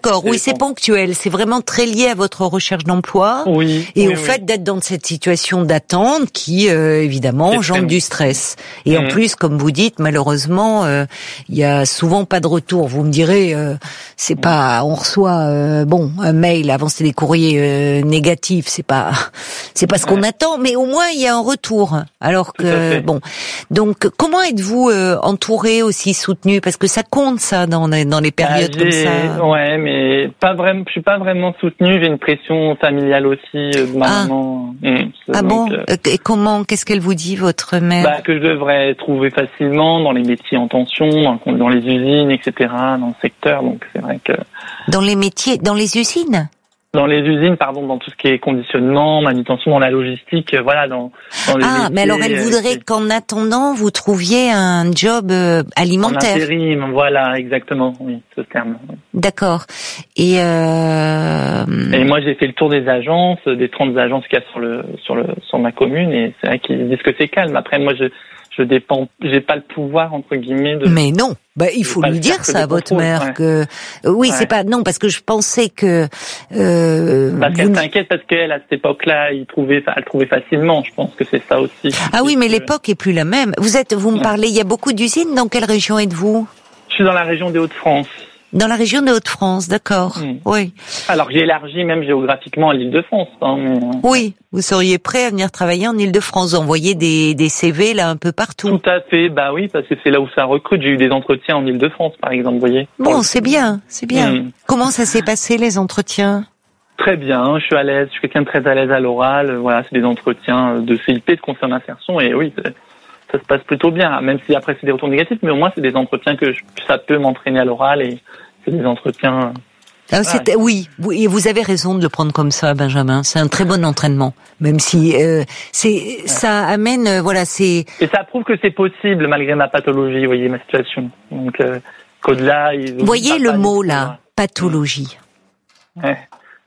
D'accord, oui, c'est ponctuel. C'est vraiment très lié à votre recherche d'emploi. Oui. Et au fait d'être dans cette situation d'attente qui, évidemment, engendre du stress. Et en plus, comme vous dites, malheureusement, il y a souvent pas de retour. Vous me direz, c'est pas, on reçoit, un mail, avant c'était des courriers négatifs, c'est pas ce qu'on attend, mais au moins il y a un retour. Alors que, donc, comment êtes-vous entouré, aussi soutenu? Parce que ça compte, ça, dans les périodes comme ça. Ouais, mais pas vraiment. Je suis pas vraiment soutenu. J'ai une pression familiale aussi de ma maman. Et comment? Qu'est-ce qu'elle vous dit, votre mère? Que je devrais trouver facilement dans les métiers en tension, dans les usines, etc., dans le secteur. Donc c'est vrai que dans les métiers, dans les usines. Dans les usines, dans tout ce qui est conditionnement, manutention, dans la logistique, dans les métiers, mais alors elle voudrait qu'en attendant, vous trouviez un job alimentaire. En intérim, voilà, exactement, oui, ce terme. Oui. D'accord. Et moi, j'ai fait le tour des agences, des 30 agences qu'il y a sur ma commune, et c'est vrai qu'ils disent que c'est calme. Après, moi, je dépends, j'ai pas le pouvoir, entre guillemets, de... Mais non. Il faut lui dire ça à votre mère que c'est pas non parce que je pensais que parce qu'elle s'inquiète parce qu'elle à cette époque-là elle trouvait facilement, je pense que c'est ça aussi. Ah oui, mais l'époque est plus la même. Vous me parlez, il y a beaucoup d'usines, dans quelle région êtes-vous? Je suis dans la région des Hauts-de-France. Dans la région des Hauts-de-France, d'accord. Oui. Alors j'ai élargi même géographiquement à l'Île-de-France. Oui, vous seriez prêt à venir travailler en Île-de-France, envoyer des CV là un peu partout. Tout à fait, oui, parce que c'est là où ça recrute. J'ai eu des entretiens en Île-de-France, par exemple, vous voyez. Bon, c'est bien. Comment ça s'est passé, les entretiens? Très bien, je suis à l'aise, je suis quelqu'un de très à l'aise à l'oral. Voilà, c'est des entretiens de CIP, de conseil d'insertion, et oui, ça se passe plutôt bien, même si après c'est des retours négatifs, mais au moins c'est des entretiens que ça peut m'entraîner à l'oral et c'est des entretiens... Oui, et vous avez raison de le prendre comme ça, Benjamin. C'est un très bon entraînement, même si ça amène, c'est... Et ça prouve que c'est possible malgré ma pathologie, vous voyez, ma situation. Donc, qu'au-delà... Vous voyez le mot là, pathologie. Ouais.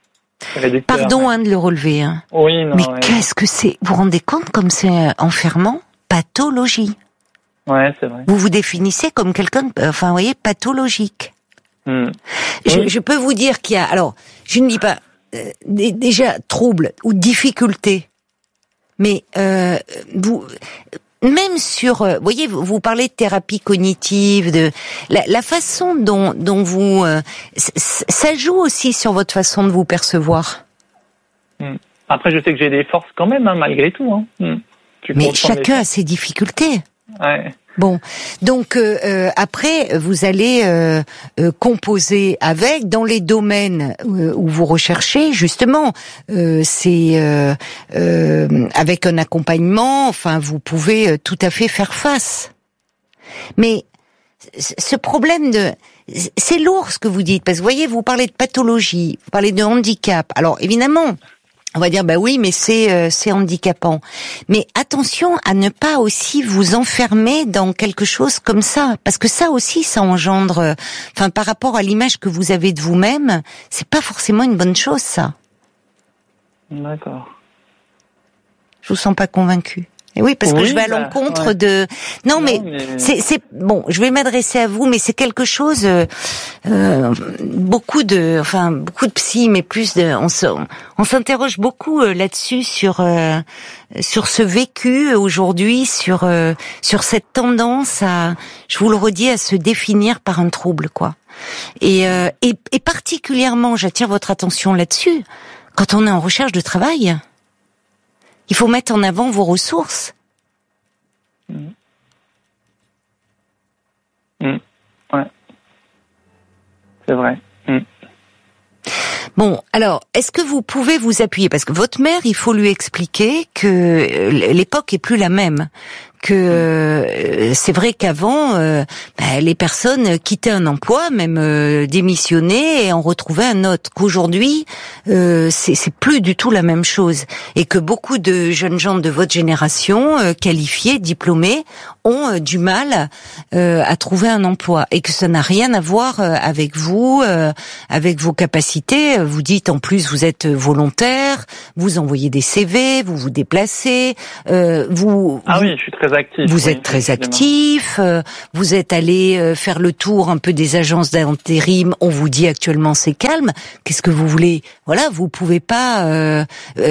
Pardon de le relever. Oui, non. Mais qu'est-ce que c'est? Vous vous rendez compte comme c'est enfermant? Pathologie. Ouais, c'est vrai. Vous vous définissez comme quelqu'un, pathologique. Je peux vous dire qu'il y a, alors, je ne dis pas déjà trouble ou difficulté, mais vous, même sur, voyez, vous parlez de thérapie cognitive, de la façon dont vous, ça joue aussi sur votre façon de vous percevoir. Après, je sais que j'ai des forces quand même, malgré tout. Mais chacun a ses difficultés. Ouais. Bon, donc après vous allez composer avec dans les domaines où vous recherchez justement, c'est avec un accompagnement. Vous pouvez tout à fait faire face. Mais ce problème c'est lourd ce que vous dites parce que vous voyez, vous parlez de pathologie, vous parlez de handicap. Alors évidemment. On va dire oui, mais c'est handicapant. Mais attention à ne pas aussi vous enfermer dans quelque chose comme ça, parce que ça aussi, ça engendre. Par rapport à l'image que vous avez de vous-même, c'est pas forcément une bonne chose, ça. D'accord. Je vous sens pas convaincu. Et oui, parce que je vais à l'encontre de... Non, mais c'est bon, je vais m'adresser à vous, mais c'est quelque chose... beaucoup de psy, mais plus de... On s'interroge beaucoup là-dessus sur ce vécu aujourd'hui, sur cette tendance à, je vous le redis, à se définir par un trouble, quoi. Et particulièrement, j'attire votre attention là-dessus, quand on est en recherche de travail... Il faut mettre en avant vos ressources. Ouais. C'est vrai. Bon, alors, est-ce que vous pouvez vous appuyer? Parce que votre mère, il faut lui expliquer que l'époque est plus la même. Que c'est vrai qu'avant, les personnes quittaient un emploi, même démissionnaient et en retrouvaient un autre. Qu'aujourd'hui, c'est plus du tout la même chose. Et que beaucoup de jeunes gens de votre génération, qualifiés, diplômés, ont du mal à trouver un emploi. Et que ça n'a rien à voir avec vous, avec vos capacités. Vous dites en plus, vous êtes volontaire, vous envoyez des CV, vous vous déplacez, vous... Ah oui, je suis très très actif. Vous êtes très actif, vous êtes allé faire le tour un peu des agences d'intérim, on vous dit actuellement c'est calme, qu'est-ce que vous voulez? Voilà, vous pouvez pas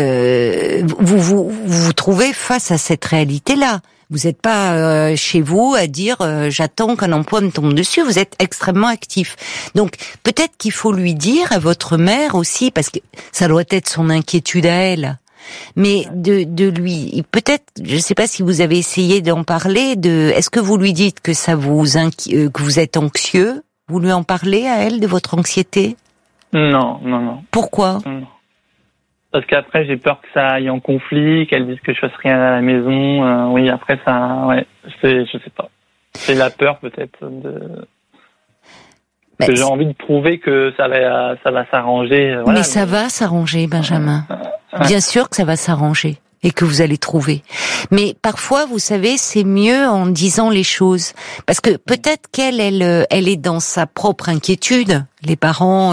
vous trouvez face à cette réalité-là. Vous n'êtes pas chez vous à dire j'attends qu'un emploi me tombe dessus. Vous êtes extrêmement actif. Donc peut-être qu'il faut lui dire à votre mère aussi, parce que ça doit être son inquiétude à elle. Mais de lui, peut-être, je ne sais pas si vous avez essayé d'en parler. Est-ce que vous lui dites que ça que vous êtes anxieux? Vous lui en parlez à elle de votre anxiété? Non. Pourquoi? Non. Parce qu'après, j'ai peur que ça aille en conflit, qu'elle dise que je fasse rien à la maison. Oui, après ça, ouais, je sais pas. C'est la peur peut-être que j'ai envie de prouver que ça va s'arranger. Voilà, mais ça va s'arranger, Benjamin. Bien sûr que ça va s'arranger et que vous allez trouver. Mais parfois, vous savez, c'est mieux en disant les choses. Parce que peut-être qu'elle est dans sa propre inquiétude. Les parents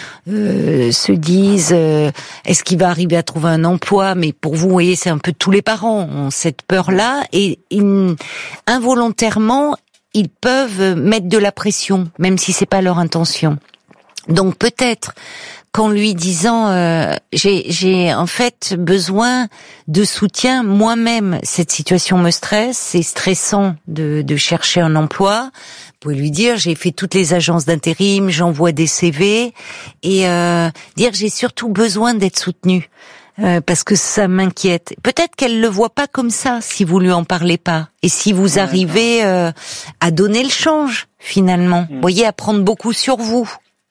se disent est-ce qu'il va arriver à trouver un emploi? Mais pour vous, voyez, c'est un peu tous les parents ont cette peur-là. Et involontairement, ils peuvent mettre de la pression, même si c'est pas leur intention. Donc peut-être qu'en lui disant j'ai en fait besoin de soutien moi-même, cette situation me stresse, c'est stressant de chercher un emploi. Vous pouvez lui dire j'ai fait toutes les agences d'intérim, j'envoie des CV et dire j'ai surtout besoin d'être soutenue. Parce que ça m'inquiète. Peut-être qu'elle le voit pas comme ça si vous lui en parlez pas. Et si vous arrivez à donner le change finalement, voyez, à prendre beaucoup sur vous.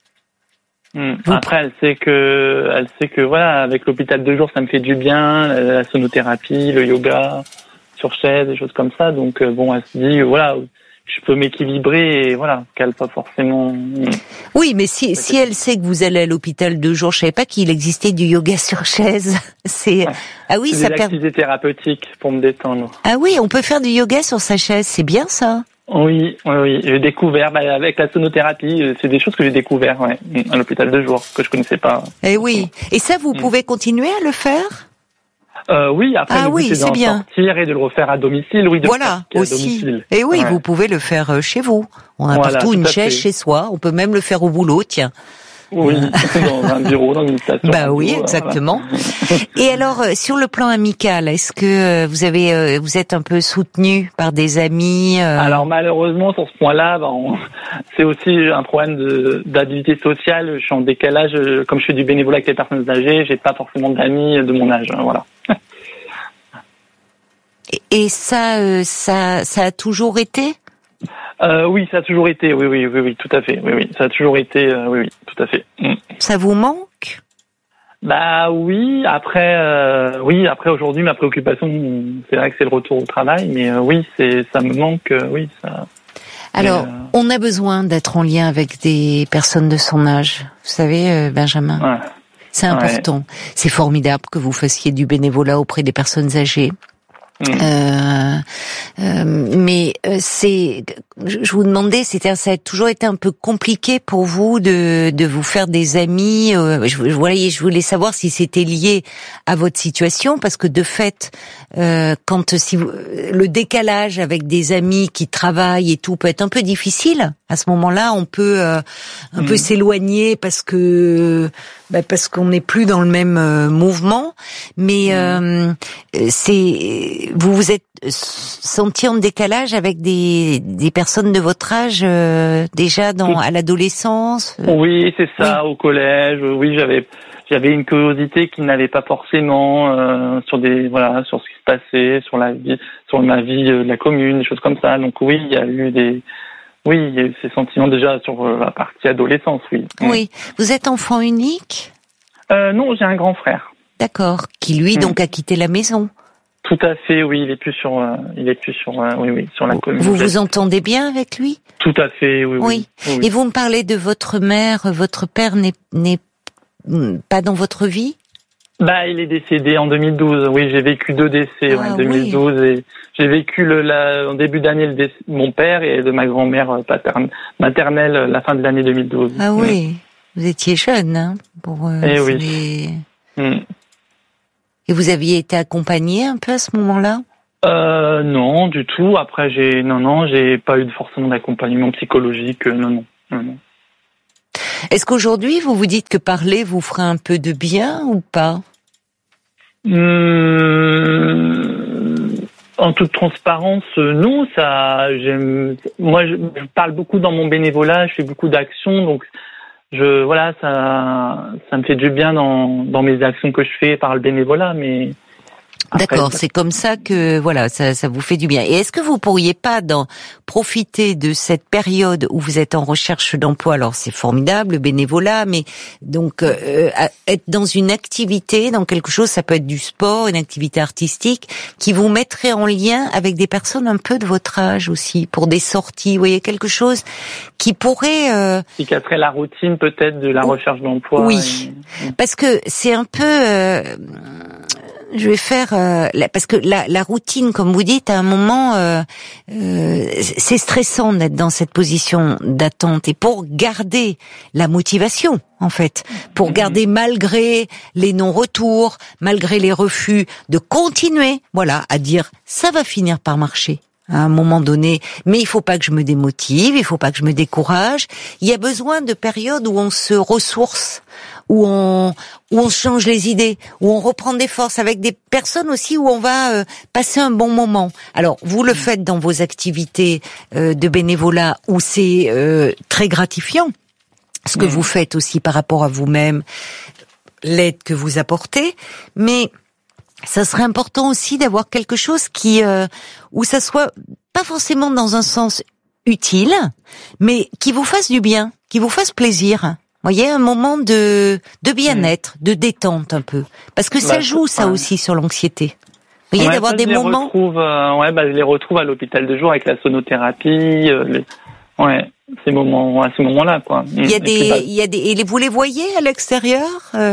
Après, elle sait que voilà, avec l'hôpital de jour, ça me fait du bien, la sonothérapie, le yoga sur chaise, des choses comme ça. Donc bon, elle se dit voilà, je peux m'équilibrer et voilà, qu'elle pas forcément. Oui, mais si elle sait que vous allez à l'hôpital de jour, je savais pas qu'il existait du yoga sur chaise. Ah oui, ça permet. Des activités thérapeutiques pour me détendre. Ah oui, on peut faire du yoga sur sa chaise, c'est bien ça. Oui, j'ai découvert avec la sonothérapie, c'est des choses que j'ai découvert à l'hôpital de jour que je connaissais pas. Eh oui, et ça vous pouvez continuer à le faire? Oui, après le but c'est d'en sortir et de le refaire à domicile, voilà, aussi. Et oui, vous pouvez le faire chez vous. On a partout une chaise chez soi, on peut même le faire au boulot, tiens. Oui, dans un bureau, dans une station. Bah oui, exactement. Voilà. Et alors, sur le plan amical, est-ce que vous êtes un peu soutenu par des amis Alors malheureusement, sur ce point-là, c'est aussi un problème d'habilité sociale. Je suis en décalage, comme je fais du bénévolat avec les personnes âgées, j'ai pas forcément d'amis de mon âge, voilà. Et ça a toujours été? Oui, ça a toujours été, oui, tout à fait, oui, ça a toujours été, oui, tout à fait. Ça vous manque? Bah oui, après aujourd'hui, ma préoccupation, c'est vrai que c'est le retour au travail, mais oui, ça me manque, oui, ça. Alors, on a besoin d'être en lien avec des personnes de son âge, vous savez, Benjamin. Ouais. C'est important. Ouais. C'est formidable que vous fassiez du bénévolat auprès des personnes âgées. Mais je vous demandais, ça a toujours été un peu compliqué pour vous de vous faire des amis. Je voulais savoir si c'était lié à votre situation, parce que de fait, le décalage avec des amis qui travaillent et tout peut être un peu difficile. À ce moment-là, on peut un peu s'éloigner parce qu'on n'est plus dans le même mouvement. Mais vous vous êtes senti en décalage avec des personnes de votre âge déjà à l'adolescence? Oui, c'est ça, oui. Au collège. Oui, j'avais une curiosité qui n'avait pas forcément sur ce qui se passait, sur ma vie de la commune, des choses comme ça. Donc oui, il y a eu ces sentiments déjà sur la partie adolescence, oui. Oui. Vous êtes enfant unique? Non, j'ai un grand frère. D'accord. Qui lui donc a quitté la maison. Tout à fait, oui. Il est plus sur la commune. Vous vous entendez bien avec lui? Tout à fait, oui. Et vous me parlez de votre mère. Votre père n'est pas dans votre vie? Il est décédé en 2012. Oui, j'ai vécu 2 décès en 2012 et j'ai vécu en début d'année le décès de mon père et de ma grand-mère maternelle la fin de l'année 2012. Ah oui, vous étiez jeune, hein, oui. Et vous aviez été accompagné un peu à ce moment-là? Non, du tout. Après, j'ai pas eu forcément d'accompagnement psychologique. Non. Est-ce qu'aujourd'hui, vous vous dites que parler vous ferait un peu de bien ou pas? En toute transparence, non. Moi, je parle beaucoup dans mon bénévolat. Je fais beaucoup d'actions, donc ça me fait du bien dans mes actions que je fais par le bénévolat, mais. D'accord, c'est comme ça que ça vous fait du bien. Et est-ce que vous pourriez pas profiter de cette période où vous êtes en recherche d'emploi? Alors c'est formidable, le bénévolat, mais donc être dans une activité, dans quelque chose, ça peut être du sport, une activité artistique, qui vous mettrait en lien avec des personnes un peu de votre âge aussi, pour des sorties. Vous voyez, quelque chose qui pourrait qui casserait la routine peut-être de la recherche d'emploi. Oui, parce que c'est un peu. Je vais faire parce que la routine, comme vous dites, à un moment, c'est stressant d'être dans cette position d'attente. Et pour garder la motivation, en fait, pour garder malgré les non-retours, malgré les refus, de continuer, à dire ça va finir par marcher. À un moment donné, mais il faut pas que je me démotive, il faut pas que je me décourage. Il y a besoin de périodes où on se ressource, où on change les idées, où on reprend des forces, avec des personnes aussi où on va passer un bon moment. Alors, vous le faites dans vos activités de bénévolat où c'est très gratifiant, ce que vous faites aussi par rapport à vous-même, l'aide que vous apportez, mais ça serait important aussi d'avoir quelque chose où ça soit pas forcément dans un sens utile, mais qui vous fasse du bien, qui vous fasse plaisir. Vous voyez, un moment de bien-être, de détente un peu. Parce que ça joue, ça aussi, sur l'anxiété. Vous voyez, d'avoir des moments... je les retrouve à l'hôpital de jour avec la sonothérapie, ces moments-là, quoi. Et vous les voyez à l'extérieur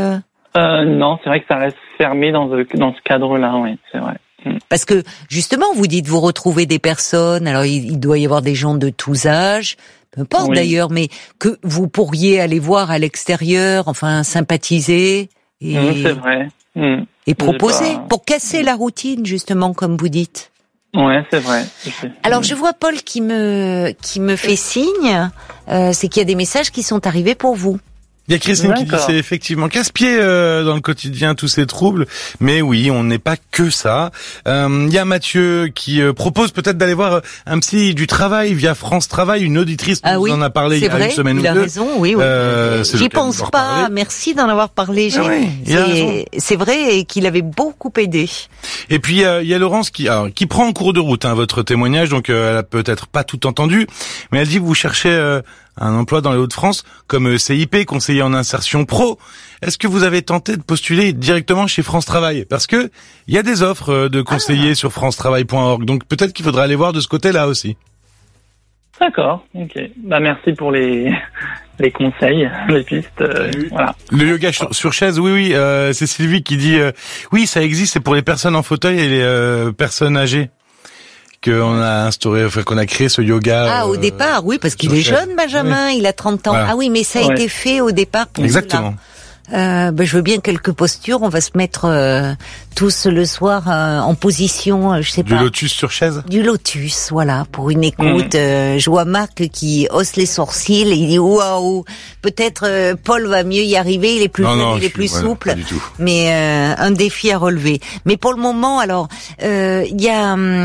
Non, c'est vrai que ça reste fermé dans ce cadre-là, oui, c'est vrai. Parce que, justement, vous dites, vous retrouvez des personnes, alors il doit y avoir des gens de tous âges, peu importe d'ailleurs, mais que vous pourriez aller voir à l'extérieur, enfin, sympathiser c'est vrai. Et proposer, pour casser la routine, justement, comme vous dites. Ouais, c'est vrai. Alors, je vois Paul qui me fait signe, c'est qu'il y a des messages qui sont arrivés pour vous. Il y a Christine qui dit c'est effectivement casse-pied dans le quotidien, tous ces troubles. Mais oui, on n'est pas que ça. Il y a Mathieu qui propose peut-être d'aller voir un psy du travail via France Travail. Une auditrice nous en a parlé il y a une semaine ou deux. Il a raison, oui. J'y pense pas. Merci d'en avoir parlé. C'est vrai et qu'il avait beaucoup aidé. Et puis il y a Laurence qui prend en cours de route votre témoignage. Donc elle a peut-être pas tout entendu, mais elle dit que vous cherchez un emploi dans les Hauts-de-France comme CIP, conseiller en insertion pro. Est-ce que vous avez tenté de postuler directement chez France Travail? Parce que il y a des offres de conseillers sur francetravail.org. Donc peut-être qu'il faudra aller voir de ce côté-là aussi. D'accord, ok. Merci pour les conseils, les pistes. Voilà. Le yoga sur chaise, oui. C'est Sylvie qui dit oui, ça existe, c'est pour les personnes en fauteuil et les personnes âgées. Qu'on a créé ce yoga. Au départ, oui, parce qu'il est jeune, Benjamin, il a 30 ans. Voilà. Ah oui, mais ça a été fait au départ pour Exactement. Je veux bien quelques postures. On va se mettre tous le soir en position, je sais pas. Du lotus sur chaise. Du lotus, voilà, pour une écoute. Je vois Marc qui hausse les sourcils et il dit waouh. Peut-être Paul va mieux y arriver. Il est plus jeune, il est plus souple. Pas du tout. Mais un défi à relever. Mais pour le moment, alors il y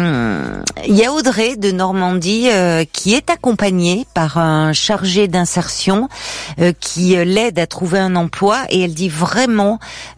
a Audrey de Normandie qui est accompagnée par un chargé d'insertion qui l'aide à trouver un emploi. Et elle dit vraiment,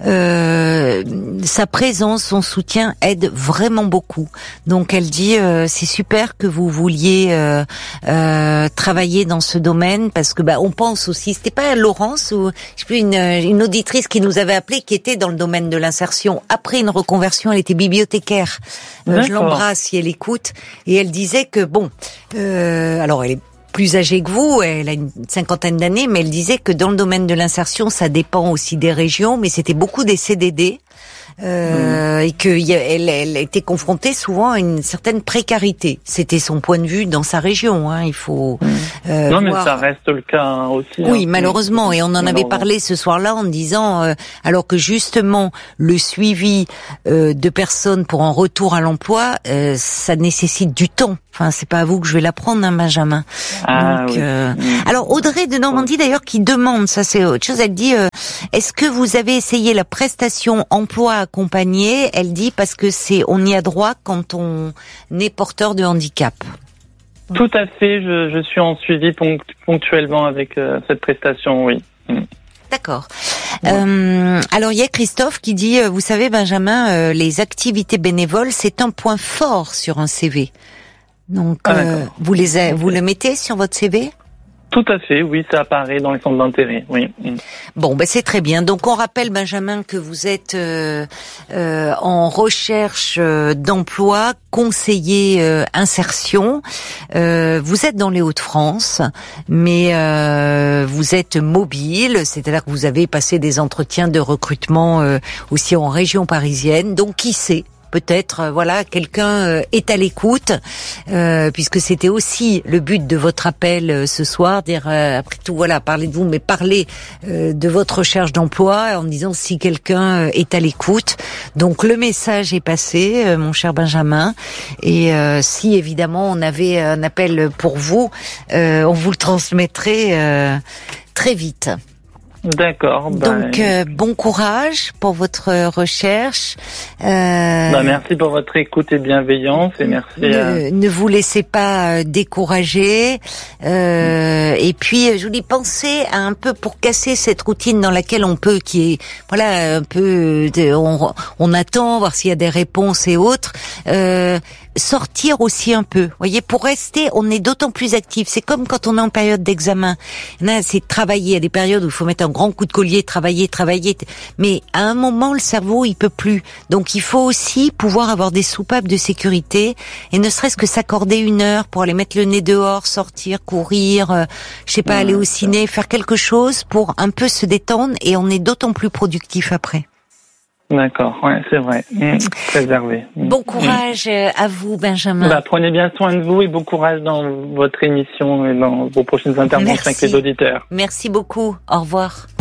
sa présence, son soutien aide vraiment beaucoup. Donc elle dit, c'est super que vous vouliez travailler dans ce domaine parce que on pense aussi, c'était pas Laurence ou je sais plus une auditrice qui nous avait appelé qui était dans le domaine de l'insertion. Après une reconversion, elle était bibliothécaire. Je l'embrasse si elle écoute et elle disait que alors elle est plus âgée que vous, elle a une 50aine d'années, mais elle disait que dans le domaine de l'insertion, ça dépend aussi des régions, mais c'était beaucoup des CDD. et qu'elle était confrontée souvent à une certaine précarité. C'était son point de vue dans sa région. Hein. Il faut non, mais voir... ça reste le cas aussi. Oui, malheureusement. Et on en avait parlé ce soir-là en disant, alors que justement le suivi de personnes pour un retour à l'emploi, ça nécessite du temps. Enfin, c'est pas à vous que je vais l'apprendre, hein, Benjamin. Ah, donc, oui. Alors Audrey de Normandie d'ailleurs qui demande, ça c'est autre chose. Elle dit, est-ce que vous avez essayé la prestation emploi accompagné? Elle dit parce que on y a droit quand on est porteur de handicap. Tout à fait. Je suis en suivi ponctuellement avec cette prestation, oui. D'accord. Alors il y a Christophe qui dit, vous savez Benjamin, les activités bénévoles c'est un point fort sur un CV. Donc vous le mettez sur votre CV? Tout à fait, oui, ça apparaît dans les centres d'intérêt, oui. Bon, c'est très bien. Donc on rappelle Benjamin que vous êtes en recherche d'emploi, conseiller insertion. Vous êtes dans les Hauts-de-France, mais vous êtes mobile, c'est-à-dire que vous avez passé des entretiens de recrutement aussi en région parisienne. Donc qui sait? Peut-être, quelqu'un est à l'écoute, puisque c'était aussi le but de votre appel ce soir, dire après tout, parlez de vous, mais parlez de votre recherche d'emploi en disant si quelqu'un est à l'écoute. Donc le message est passé, mon cher Benjamin, et si évidemment on avait un appel pour vous, on vous le transmettrait très vite. D'accord. Donc bon courage pour votre recherche. Merci pour votre écoute et bienveillance et merci. Ne vous laissez pas décourager. Et puis je vous dis, pensez à un peu pour casser cette routine dans laquelle on peut, qui est un peu, on attend voir s'il y a des réponses et autres. Sortir aussi un peu, voyez, pour rester, on est d'autant plus actif. C'est comme quand on est en période d'examen. Là, c'est travailler. Il y a des périodes où il faut mettre un grand coup de collier, travailler. Mais à un moment, le cerveau, il peut plus. Donc, il faut aussi pouvoir avoir des soupapes de sécurité et ne serait-ce que s'accorder 1 heure pour aller mettre le nez dehors, sortir, courir, aller au ciné, faire quelque chose pour un peu se détendre et on est d'autant plus productif après. D'accord, c'est vrai. Préserver. Bon courage à vous, Benjamin. Prenez bien soin de vous et bon courage dans votre émission et dans vos prochaines interventions avec les auditeurs. Merci beaucoup. Au revoir.